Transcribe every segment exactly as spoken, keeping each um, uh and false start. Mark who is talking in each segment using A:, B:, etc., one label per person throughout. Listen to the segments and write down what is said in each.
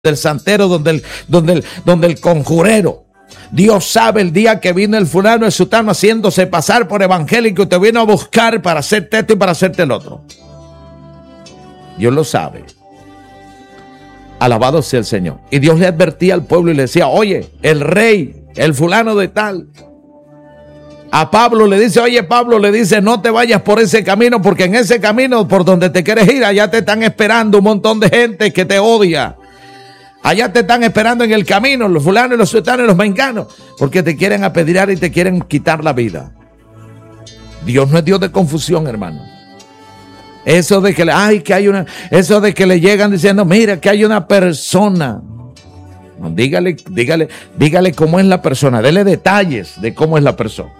A: del santero, donde el, donde el, donde el conjurero. Dios sabe el día que vino el fulano, el sutano, haciéndose pasar por evangélico y te vino a buscar para hacerte esto y para hacerte el otro. Dios lo sabe. Alabado sea el Señor. Y Dios le advertía al pueblo y le decía: oye, el rey, el fulano de tal. A Pablo le dice: oye, Pablo le dice, no te vayas por ese camino, porque en ese camino por donde te quieres ir, allá te están esperando un montón de gente que te odia. Allá te están esperando en el camino los fulanos, los sutanos y los menganos, porque te quieren apedrear y te quieren quitar la vida. Dios no es Dios de confusión, hermano. Eso de que, ay, que hay una, eso de que le llegan diciendo, mira, que hay una persona. No, dígale, dígale, dígale cómo es la persona. Dele detalles de cómo es la persona.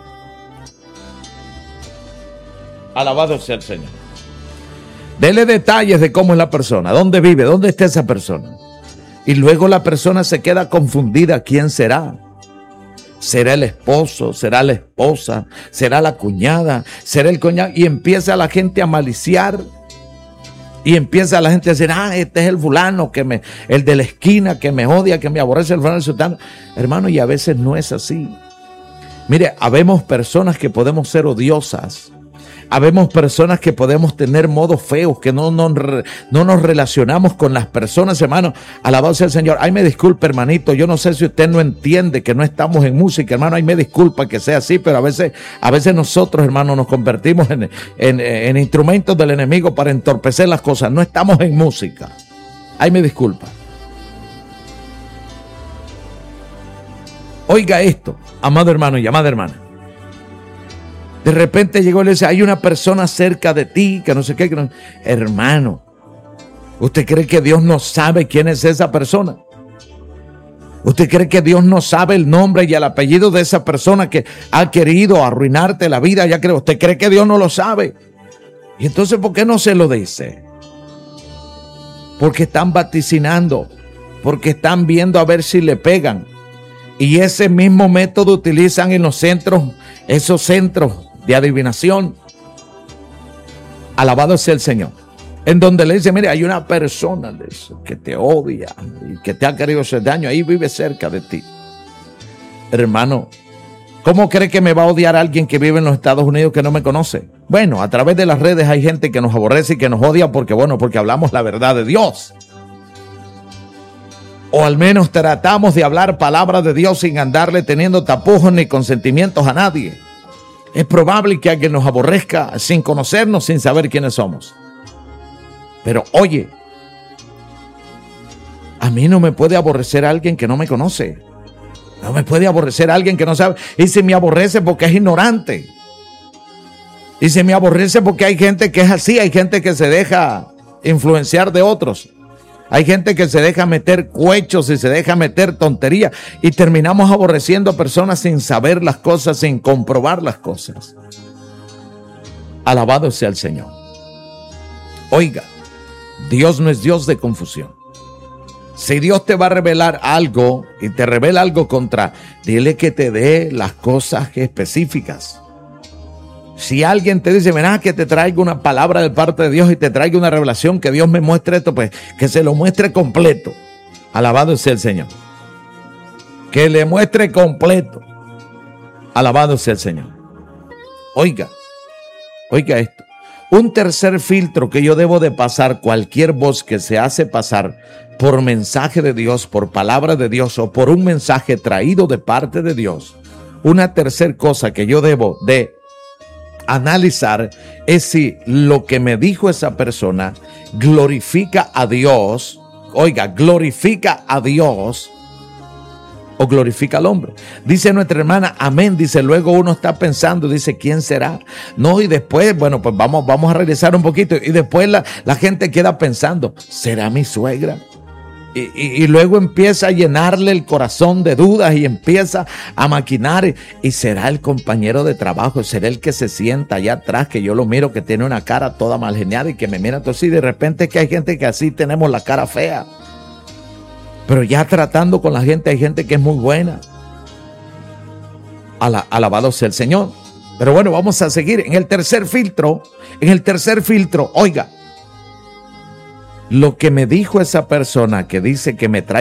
A: Alabado sea el Señor. Dele detalles de cómo es la persona. ¿Dónde vive? ¿Dónde está esa persona? Y luego la persona se queda confundida. ¿Quién será? ¿Será el esposo? ¿Será la esposa? ¿Será la cuñada? ¿Será el cuñado? Y empieza la gente a maliciar. Y empieza la gente a decir, ah, este es el fulano, que me, el de la esquina, que me odia, que me aborrece, el fulano, el sultano. Hermano, y a veces no es así. Mire, habemos personas que podemos ser odiosas. Habemos personas que podemos tener modos feos, que no, no, no nos relacionamos con las personas, hermano. Alabado sea el Señor. Ay, me disculpe, hermanito. Yo no sé si usted no entiende que no estamos en música, hermano. Ay, me disculpa que sea así, pero a veces, a veces nosotros, hermano, nos convertimos en, en, en instrumentos del enemigo para entorpecer las cosas. No estamos en música. Ay, me disculpa. Oiga esto, amado hermano y amada hermana. De repente llegó y le dice, hay una persona cerca de ti, que no sé qué. Que no... Hermano, ¿usted cree que Dios no sabe quién es esa persona? ¿Usted cree que Dios no sabe el nombre y el apellido de esa persona que ha querido arruinarte la vida? Ya creo, ¿usted cree que Dios no lo sabe? Y entonces, ¿por qué no se lo dice? Porque están vaticinando, porque están viendo a ver si le pegan. Y ese mismo método utilizan en los centros, esos centros de adivinación. Alabado sea el Señor. En donde le dice, mire, hay una persona que te odia y que te ha querido hacer daño, ahí vive cerca de ti. Hermano, ¿cómo cree que me va a odiar alguien que vive en los Estados Unidos que no me conoce? Bueno, a través de las redes hay gente que nos aborrece y que nos odia porque, bueno, porque hablamos la verdad de Dios. O al menos tratamos de hablar palabra de Dios sin andarle teniendo tapujos ni consentimientos a nadie. Es probable que alguien nos aborrezca sin conocernos, sin saber quiénes somos. Pero oye, a mí no me puede aborrecer alguien que no me conoce. No me puede aborrecer alguien que no sabe. Y si me aborrece porque es ignorante. Y si me aborrece porque hay gente que es así, hay gente que se deja influenciar de otros. Hay gente que se deja meter cuechos y se deja meter tonterías y terminamos aborreciendo a personas sin saber las cosas, sin comprobar las cosas. Alabado sea el Señor. Oiga, Dios no es Dios de confusión. Si Dios te va a revelar algo y te revela algo contra, dile que te dé las cosas específicas. Si alguien te dice, mira, que te traiga una palabra de parte de Dios y te traiga una revelación, que Dios me muestre esto, pues que se lo muestre completo. Alabado sea el Señor. Que le muestre completo. Alabado sea el Señor. Oiga, oiga esto. Un tercer filtro que yo debo de pasar, cualquier voz que se hace pasar por mensaje de Dios, por palabra de Dios o por un mensaje traído de parte de Dios. Una tercer cosa que yo debo de analizar es si lo que me dijo esa persona glorifica a Dios, oiga, glorifica a Dios o glorifica al hombre. Dice nuestra hermana, amén, dice, luego uno está pensando, dice, ¿quién será? No, y después, bueno, pues vamos, vamos a regresar un poquito y después la, la gente queda pensando, ¿será mi suegra? Y, y, y luego empieza a llenarle el corazón de dudas y empieza a maquinar. Y, y será el compañero de trabajo, será el que se sienta allá atrás, que yo lo miro, que tiene una cara toda mal genial y que me mira todo así. De repente es que hay gente que así tenemos la cara fea. Pero ya tratando con la gente, hay gente que es muy buena. Ala, alabado sea el Señor. Pero bueno, vamos a seguir en el tercer filtro. En el tercer filtro, oiga. lo que me dijo esa persona que dice que me trae